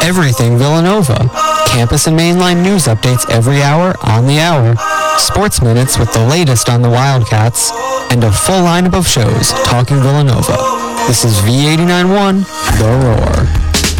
Everything Villanova. Campus and mainline news updates every hour on the hour. Sports Minutes with the latest on the Wildcats. And a full lineup of shows talking Villanova. This is V89.1, The Roar.